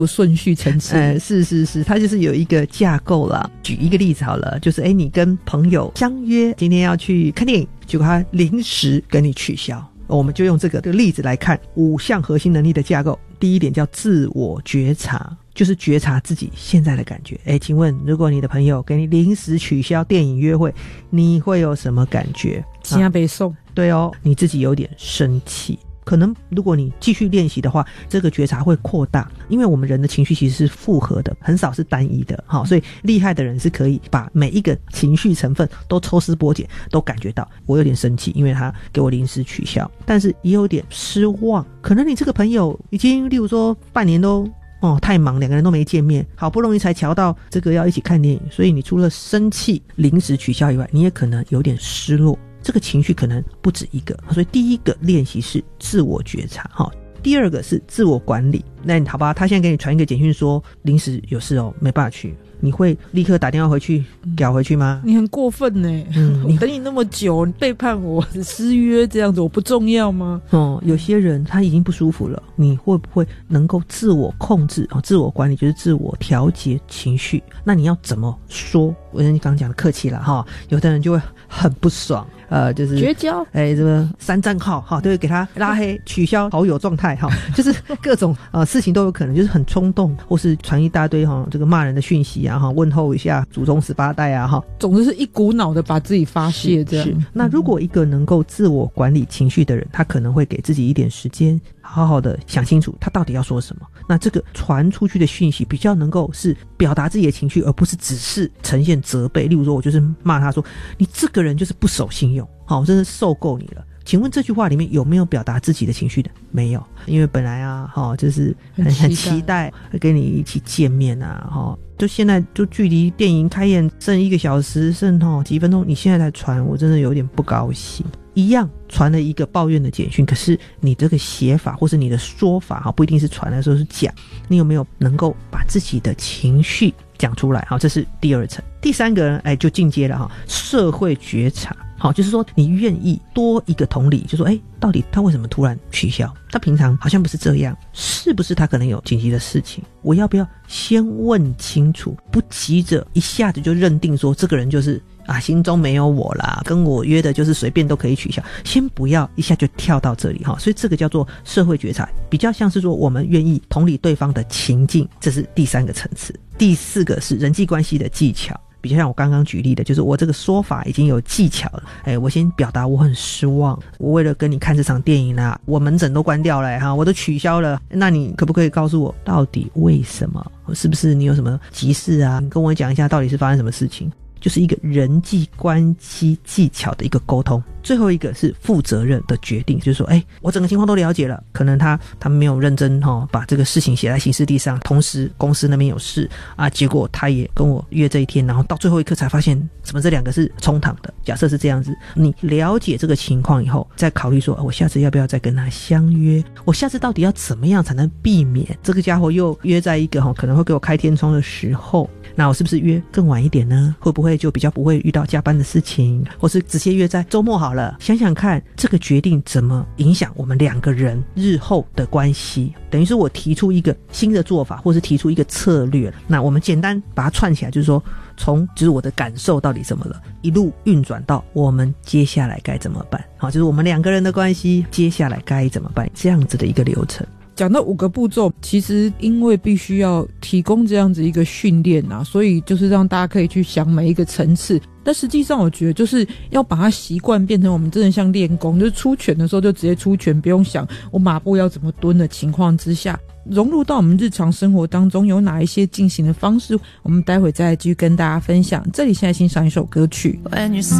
顺序层次。 是，它就是有一个架构啦。举一个例子好了，就是你跟朋友相约今天要去看电影，结果他临时跟你取消。我们就用这个例子来看5项核心能力的架构。第一点叫自我觉察，就是觉察自己现在的感觉。请问如果你的朋友给你临时取消电影约会，你会有什么感觉？ 现在被送。 对哦，你自己有点生气。可能如果你继续练习的话，这个觉察会扩大，因为我们人的情绪其实是复合的，很少是单一的。所以厉害的人是可以把每一个情绪成分都抽丝剥茧，都感觉到我有点生气，因为他给我临时取消，但是也有点失望。可能你这个朋友已经例如说半年都太忙，两个人都没见面，好不容易才瞧到这个要一起看电影，所以你除了生气临时取消以外，你也可能有点失落，这个情绪可能不止一个。所以第一个练习是自我觉察，第二个是自我管理。那你好吧，他现在给你传一个简讯说临时有事没办法去，你会立刻打电话回去搞回去吗？ 你很过分耶。我等你那么久，你背叛我，失约这样子，我不重要吗？ 有些人他已经不舒服了，你会不会能够自我控制？自我管理就是自我调节情绪。那你要怎么说？我跟你刚刚讲的客气了有的人就会很不爽，就是绝交， 这个3账号都会给他拉黑取消好友状态就是各种事情都有可能，就是很冲动，或是传一大堆这个骂人的讯息啊问候一下祖宗18代啊总之是一股脑的把自己发泄这样。 是。那如果一个能够自我管理情绪的人，他可能会给自己一点时间，好好的想清楚他到底要说什么。那这个传出去的讯息比较能够是表达自己的情绪，而不是只是呈现责备。例如说我就是骂他说你这个人就是不守信用，我真是受够你了。请问这句话里面有没有表达自己的情绪的？没有，因为本来就是很期待会跟你一起见面啊就现在就距离电影开演剩1个小时，剩几分钟，你现在才传，我真的有点不高兴。一样传了一个抱怨的简讯，可是你这个写法或是你的说法不一定是传的时候是讲，你有没有能够把自己的情绪讲出来？这是第2层。第3个呢就进阶了社会觉察。就是说你愿意多一个同理，就说到底他为什么突然取消？他平常好像不是这样，是不是他可能有紧急的事情？我要不要先问清楚，不急着一下子就认定说这个人就是心中没有我啦，跟我约的就是随便都可以取消，先不要一下就跳到这里所以这个叫做社会觉察，比较像是说我们愿意同理对方的情境，这是第3个层次。第4个是人际关系的技巧，比较像我刚刚举例的，就是我这个说法已经有技巧了。我先表达我很失望，我为了跟你看这场电影啦，我门诊都关掉了我都取消了。那你可不可以告诉我到底为什么？是不是你有什么急事啊？你跟我讲一下到底是发生什么事情？就是一个人际关系技巧的一个沟通。最后一个是负责任的决定，就是说我整个情况都了解了，可能他没有认真把这个事情写在行事历上，同时公司那边有事结果他也跟我约这一天，然后到最后一刻才发现怎么这2个是冲堂的。假设是这样子，你了解这个情况以后再考虑说我下次要不要再跟他相约，我下次到底要怎么样才能避免这个家伙又约在一个可能会给我开天窗的时候，那我是不是约更晚一点呢？会不会就比较不会遇到加班的事情，或是直接约在周末好了？想想看这个决定怎么影响我们2个人日后的关系。等于是我提出一个新的做法，或是提出一个策略，那我们简单把它串起来，就是说从就是我的感受到底怎么了，一路运转到我们接下来该怎么办，就是我们2个人的关系接下来该怎么办，这样子的一个流程。 讲到5个步骤，其实因为必须要提供这样子一个训练所以就是让大家可以去想每一个层次。但实际上我觉得就是要把它习惯变成我们真的像练功，就是出拳的时候就直接出拳，不用想我马步要怎么蹲的情况之下，融入到我们日常生活当中有哪一些进行的方式，我们待会再继续跟大家分享。这里现在欣赏一首歌曲。